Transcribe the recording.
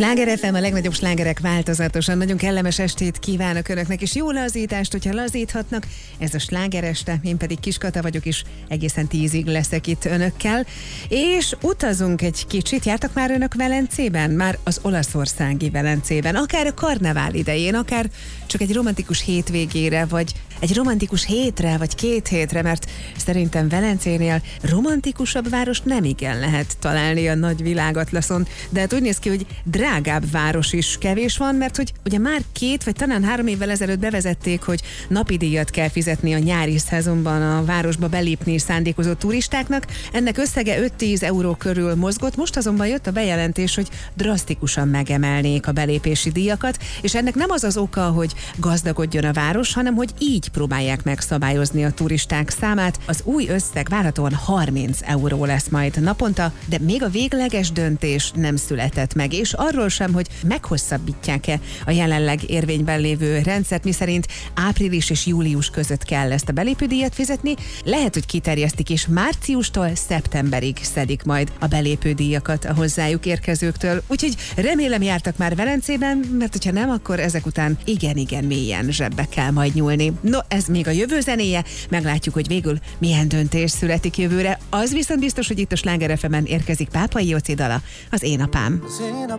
Sláger FM, a legnagyobb slágerek változatosan. Nagyon kellemes estét kívánok Önöknek, és jó lazítást, hogyha lazíthatnak. Ez a Sláger este, én pedig Kis Kata vagyok, és egészen 10-ig leszek itt Önökkel. És utazunk egy kicsit. Jártak már Önök Velencében? Már az olaszországi Velencében. Akár a karnevál idején, akár csak egy romantikus hétvégére, vagy egy romantikus hétre, vagy 2 hétre, mert szerintem Velencénél romantikusabb várost nem igen lehet találni a nagy világatlaszon. De hát úgy néz ki, hogy drágább város is kevés van, mert hogy ugye már 2 vagy talán 3 évvel ezelőtt bevezették, hogy napi díjat kell fizetni a nyári szezonban a városba belépni szándékozó turistáknak. Ennek összege 5-10 euró körül mozgott, most azonban jött a bejelentés, hogy drasztikusan megemelnék a belépési díjakat, és ennek nem az az oka, hogy gazdagodjon a város, hanem hogy így próbálják megszabályozni a turisták számát. Az új összeg várhatóan 30 euró lesz majd naponta, de még a végleges döntés nem született meg, és arról sem, hogy meghosszabbítják-e a jelenleg érvényben lévő rendszert, miszerint április és július között kell ezt a belépődíjat fizetni. Lehet, hogy kiterjesztik, és márciustól szeptemberig szedik majd a belépődíjakat a hozzájuk érkezőktől. Úgyhogy remélem jártak már Velencében, mert hogyha nem, akkor ezek után igen mélyen zsebbe kell majd nyúlni. No, ez még a jövő zenéje, meglátjuk, hogy végül milyen döntés születik jövőre. Az viszont biztos, hogy itt a Sláger FM-en érkezik Pápai Jóci dala, az Én apám. Az én